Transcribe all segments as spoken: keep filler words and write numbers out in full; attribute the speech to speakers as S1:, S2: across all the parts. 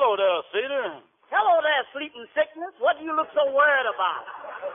S1: hello there, Cedar.
S2: Hello there, sleeping sickness. What do you look so worried about?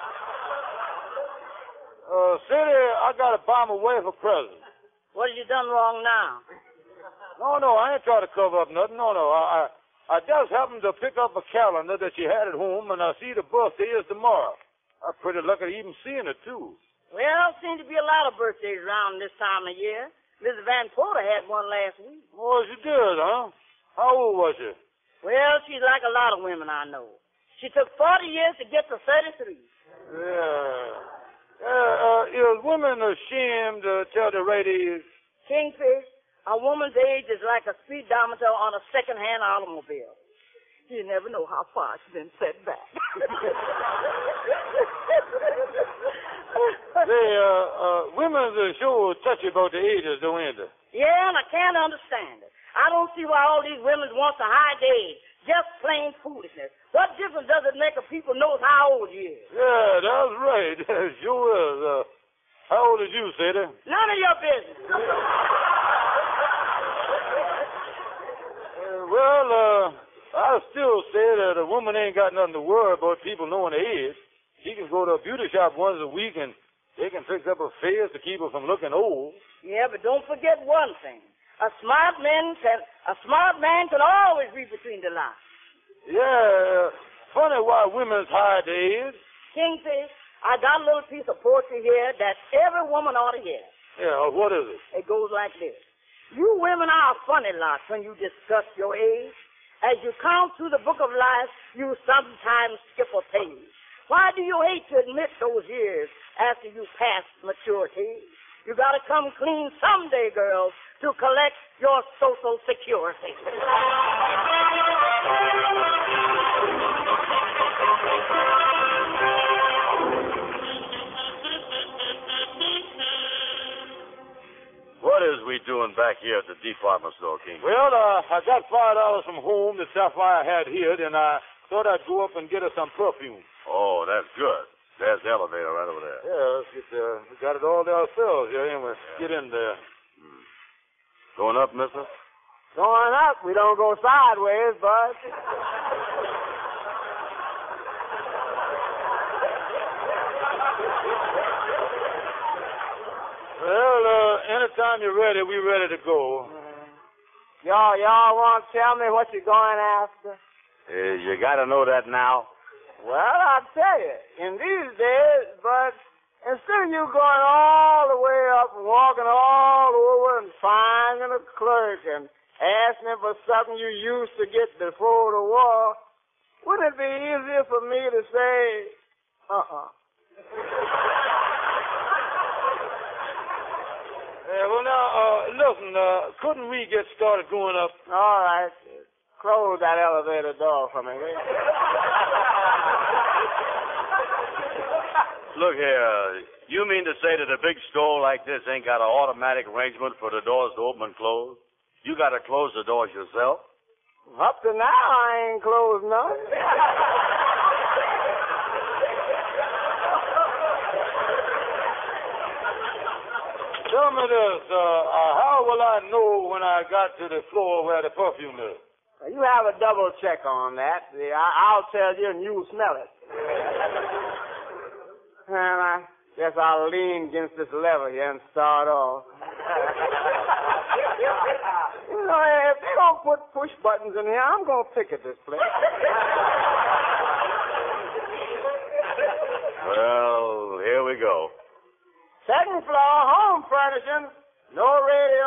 S1: Uh, Cedar, I got to buy my wife a present.
S2: What have you done wrong now?
S1: No, no, I ain't trying to cover up nothing. No, no, I, I, I just happened to pick up a calendar that she had at home, and I see the birthday is tomorrow. I'm pretty lucky to even seeing it, too.
S2: Well, seems to be a lot of birthdays around this time of year. Missus Van Porter had one last week.
S1: Oh, she did, huh? How old was she?
S2: Well, she's like a lot of women I know. She took forty years to get to thirty-three.
S1: Yeah. Uh, uh, is women ashamed to tell the right age?
S2: Kingfish, a woman's age is like a speedometer on a second-hand automobile. You never know how far she's been set back.
S1: Say, uh, uh, women's uh, sure touchy about the ages, don't they?
S2: Yeah, and I can't understand it. I don't see why all these women want to hide their age. Just plain foolishness. What difference does it make if people knows how old you is?
S1: Yeah, that's right. That sure is. Uh, how old is you, Sadie?
S2: None of your business.
S1: uh, well, uh, I still say that a woman ain't got nothing to worry about people knowing her age. She can go to a beauty shop once a week and they can fix up her face to keep her from looking old.
S2: Yeah, but don't forget one thing. A smart man can a smart man can always read between the lines.
S1: Yeah, funny why women's hide their age.
S2: Kingfish, I got a little piece of poetry here that every woman ought to hear.
S1: Yeah, what is it?
S2: It goes like this. You women are a funny lot when you discuss your age. As you count through the book of life, you sometimes skip a page. Why do you hate to admit those years after you pass maturity? You gotta come clean someday, girls, to collect your social security.
S3: What is we doing back here at the department store, King?
S1: Well, uh, I got five dollars from home, the stuff I had here, and I thought I'd go up and get her some perfume.
S3: Oh, that's good. There's the elevator right over there.
S1: Yeah, let's get there. We got it all to ourselves here, and we'll get in there.
S3: Hmm. Going up, mister?
S2: Going up, we don't go sideways, bud.
S1: Well, uh, anytime you're ready, we're ready to go.
S2: Mm-hmm. Y'all, y'all want to tell me what you're going after?
S3: Uh, you got to know that now.
S2: Well, I'll tell you, in these days, but instead of you going all the way up and walking all over and finding a clerk and asking him for something you used to get before the war, wouldn't it be easier for me to say, uh-uh?
S1: Yeah, well, now, uh, listen, uh, couldn't we get started going up?
S2: All right. Close that elevator door for me, will you?
S3: Look here, you mean to say that a big store like this ain't got an automatic arrangement for the doors to open and close? You got to close the doors yourself?
S2: Up to now, I ain't closed none.
S1: Tell me this, uh, uh, how will I know when I got to the floor where the perfume is?
S2: You have a double check on that. I- I'll tell you and you'll smell it. And I guess I'll lean against this lever here and start off. You know, if they don't put push buttons in here, I'm going to picket this place.
S3: Well, here we go.
S2: Second floor, home furnishings. No radio.